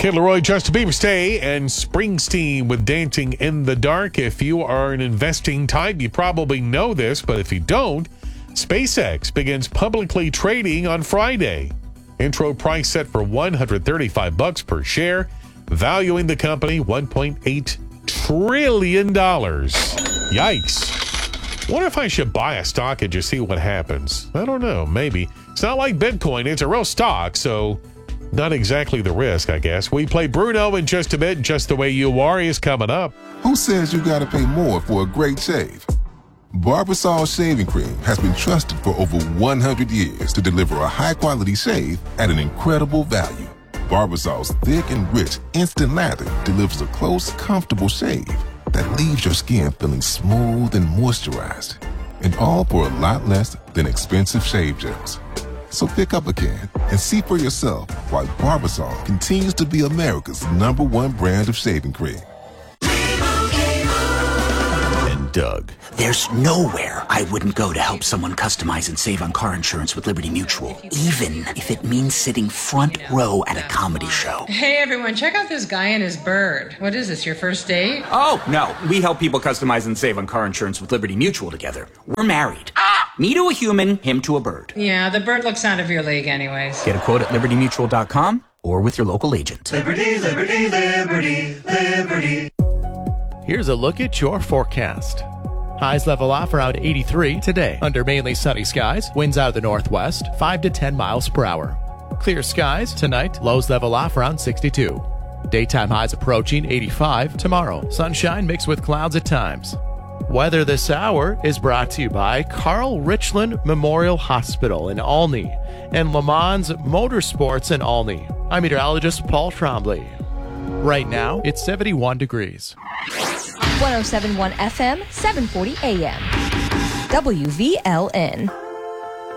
Kid Laroi, Justin Bieber, Stay, and Springsteen with Dancing in the Dark. If you are an investing type, you probably know this, but if you don't, SpaceX begins publicly trading on Friday. Intro price set for $135 per share, valuing the company $1.8 trillion. Yikes. Wonder if I should buy a stock and just see what happens. I don't know, maybe. It's not like Bitcoin. It's a real stock, so not exactly the risk, I guess. We play Bruno in just a bit. Just the Way You Are is coming up. Who says you gotta pay more for a great shave? Barbasol Shaving Cream has been trusted for over 100 years to deliver a high-quality shave at an incredible value. Barbasol's thick and rich instant lather delivers a close, comfortable shave that leaves your skin feeling smooth and moisturized. And all for a lot less than expensive shave gels. So pick up a can and see for yourself why Barbasol continues to be America's #1 brand of shaving cream. And Doug. There's nowhere I wouldn't go to help someone customize and save on car insurance with Liberty Mutual, even if it means sitting front row at a comedy show. Hey everyone, check out this guy and his bird. What is this, your first date? Oh, no. We help people customize and save on car insurance with Liberty Mutual together. We're married. Me to a human, him to a bird. Yeah, the bird looks out of your league anyways. Get a quote at libertymutual.com or with your local agent. Liberty, liberty, liberty, liberty. Here's a look at your forecast. Highs level off around 83 today. Under mainly sunny skies, winds out of the northwest, 5 to 10 miles per hour. Clear skies tonight, lows level off around 62. Daytime highs approaching 85 tomorrow. Sunshine mixed with clouds at times. Weather this hour is brought to you by Carl Richland Memorial Hospital in Olney and Le Mans Motorsports in Olney. I'm meteorologist Paul Trombley. Right now, it's 71 degrees. 107.1 FM, 740 AM. WVLN.